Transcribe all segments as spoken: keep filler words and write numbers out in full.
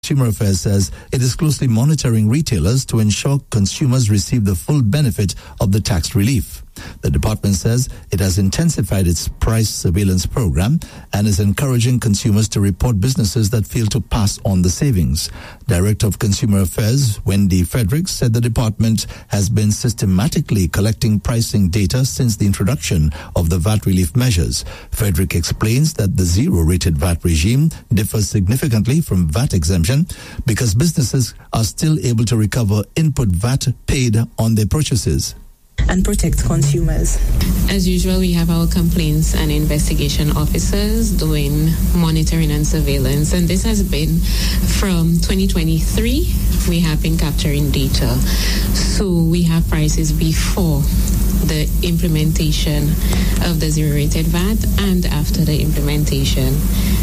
Consumer Affairs says it is closely monitoring retailers to ensure consumers receive the full benefit of the tax relief. The department says it has intensified its price surveillance program and is encouraging consumers to report businesses that fail to pass on the savings. Director of Consumer Affairs, Wendy Fredericks, said the department has been systematically collecting pricing data since the introduction of the V A T relief measures. Frederick explains that the zero-rated V A T regime differs significantly from V A T exemption because businesses are still able to recover input V A T paid on their purchases and protect consumers. As usual, we have our complaints and investigation officers doing monitoring and surveillance, and this has been from twenty twenty-three. We have been capturing data. So we have prices before the implementation of the zero-rated V A T and after the implementation.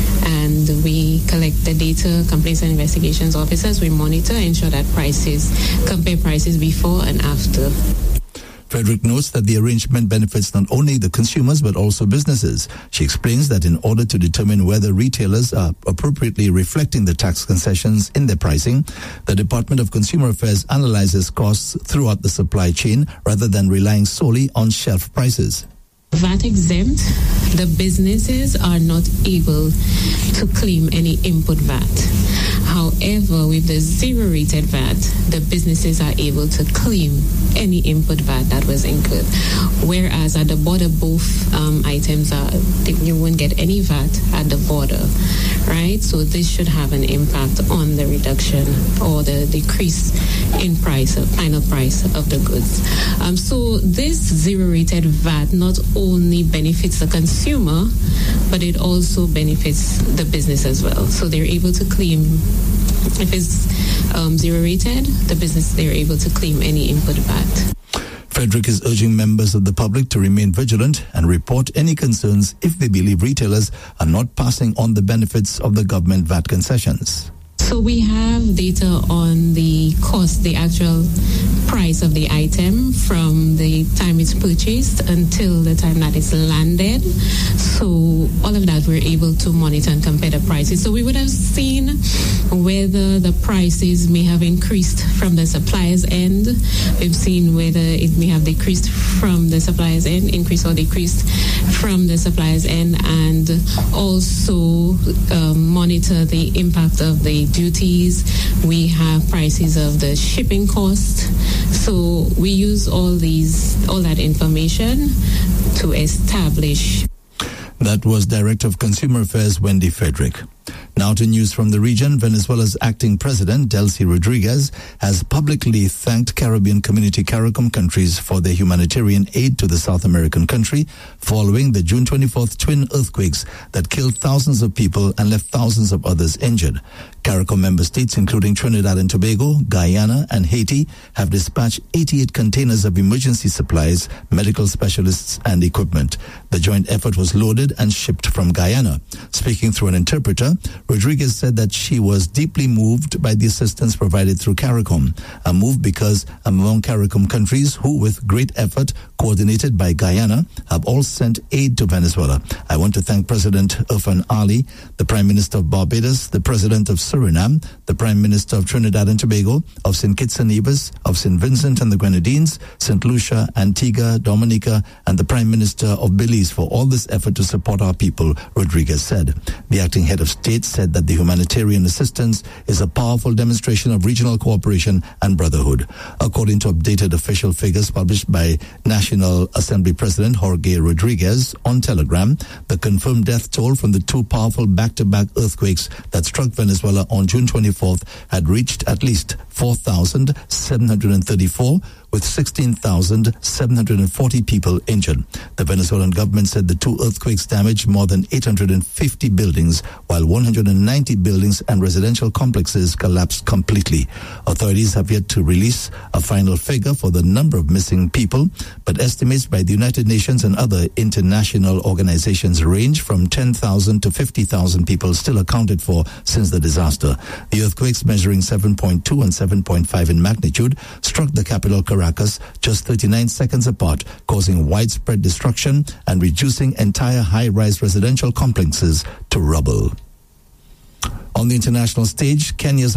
And we collect the data, complaints and investigations officers, we monitor, ensure that prices, compare prices before and after. Frederick notes that the arrangement benefits not only the consumers but also businesses. She explains that in order to determine whether retailers are appropriately reflecting the tax concessions in their pricing, the Department of Consumer Affairs analyzes costs throughout the supply chain rather than relying solely on shelf prices. V A T exempt, the businesses are not able to claim any input V A T. However, with the zero-rated V A T, the businesses are able to claim any input V A T that was incurred. Whereas at the border, both um, items are, you won't get any V A T at the border, right? So this should have an impact on the reduction or the decrease in price, of final price of the goods. Um, so this zero-rated V A T not only benefits the consumer, but it also benefits the business as well. So they're able to claim, if it's um, zero-rated, the business, they're able to claim any input V A T. Frederick is urging members of the public to remain vigilant and report any concerns if they believe retailers are not passing on the benefits of the government V A T concessions. So we have data on the cost, the actual price of the item from the time it's purchased until the time that it's landed. So all of that we're able to monitor and compare the prices. So we would have seen whether the prices may have increased from the supplier's end. We've seen whether it may have decreased from the supplier's end, increased or decreased from the supplier's end, and also um, monitor the impact of the duties. We have prices of the shipping cost. So we use all these, all that information to establish. That was Director of Consumer Affairs, Wendy Frederick. Now to news from the region. Venezuela's acting president, Delcy Rodriguez, has publicly thanked Caribbean Community CARICOM countries for their humanitarian aid to the South American country following the June twenty-fourth twin earthquakes that killed thousands of people and left thousands of others injured. CARICOM member states, including Trinidad and Tobago, Guyana, and Haiti, have dispatched eighty-eight containers of emergency supplies, medical specialists, and equipment. The joint effort was loaded and shipped from Guyana. Speaking through an interpreter, Rodriguez said that she was deeply moved by the assistance provided through CARICOM, a move because among CARICOM countries who, with great effort, coordinated by Guyana, have all sent aid to Venezuela. I want to thank President Irfan Ali, the Prime Minister of Barbados, the President of Suriname, the Prime Minister of Trinidad and Tobago, of Saint Kitts and Nevis, of Saint Vincent and the Grenadines, Saint Lucia, Antigua, Dominica, and the Prime Minister of Belize for all this effort to support our people, Rodriguez said. The acting head of state said that the humanitarian assistance is a powerful demonstration of regional cooperation and brotherhood. According to updated official figures published by National Assembly President Jorge Rodriguez on Telegram, the confirmed death toll from the two powerful back-to-back earthquakes that struck Venezuela on June twenty-fourth had reached at least four thousand seven hundred thirty-four, with sixteen thousand seven hundred forty people injured. The Venezuelan government said the two earthquakes damaged more than eight hundred fifty buildings, while one hundred ninety buildings and residential complexes collapsed completely. Authorities have yet to release a final figure for the number of missing people, but estimates by the United Nations and other international organizations range from ten thousand to fifty thousand people still accounted for since the disaster. The earthquakes, measuring seven point two and seven point five in magnitude, struck the capital Caracas just thirty-nine seconds apart, causing widespread destruction and reducing entire high-rise residential complexes to rubble. On the international stage, Kenya's